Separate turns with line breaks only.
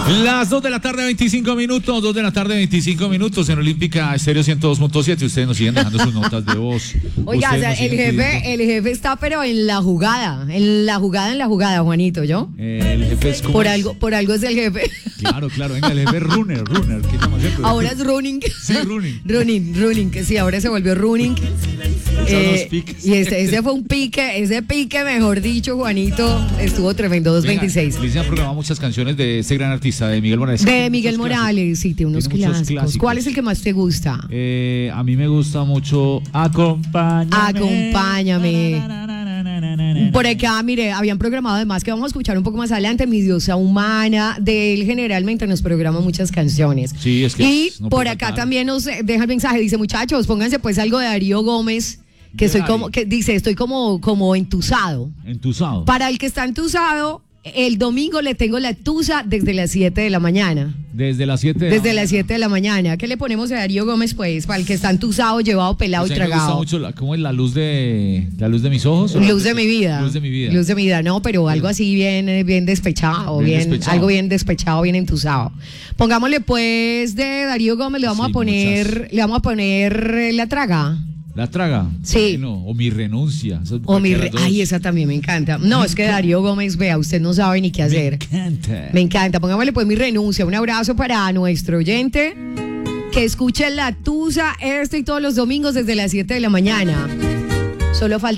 Las 2 de la tarde, 25 minutos, 2 de la tarde, 25 minutos en Olímpica Estéreo 102.7. Ustedes nos siguen dejando sus notas de voz.
Oiga, o sea, el jefe está pero en la jugada, Juanito, ¿yo?
El jefe es como...
Por algo es el jefe.
Claro, venga, el jefe es runner, ¿qué estamos haciendo?
Ahora es running.
Sí, running,
que sí, ahora se volvió running. Y ese fue un pique, ese pique, mejor dicho, Juanito, estuvo tremendo, 2.26.
Liz ha programado muchas canciones de este gran artista, de Miguel Morales.
De Miguel Morales, sí, tiene unos clásicos. ¿Cuál es el que más te gusta?
A mí me gusta mucho Acompáñame.
Por acá, mire, habían programado además que vamos a escuchar un poco más adelante Mi Diosa Humana. De él generalmente nos programa muchas canciones.
Sí, es que
y no por acá también nos deja el mensaje, dice, muchachos, pónganse pues algo de Darío Gómez, que estoy como entusado.
Entusado.
Para el que está entusado, el domingo le tengo la tusa desde las 7 de la mañana.
Desde las 7
de la mañana. ¿Qué le ponemos a Darío Gómez, pues? Para el que está entusado, llevado, pelado y tragado.
Me gusta mucho, ¿cómo es la luz de mis ojos?
Luz de mi vida.
Luz de mi vida.
Luz de mi vida, no, pero algo así bien despechado, algo bien despechado, bien entusado. Pongámosle pues de Darío Gómez, le vamos a poner La Traga.
¿La Traga?
Sí.
No, o Mi Renuncia.
Ay, esa también me encanta. No, es que Darío Gómez, vea, usted no sabe ni qué hacer. Me encanta. Pongámosle pues Mi Renuncia. Un abrazo para nuestro oyente que escuche La Tusa y todos los domingos desde las 7 de la mañana. Solo falta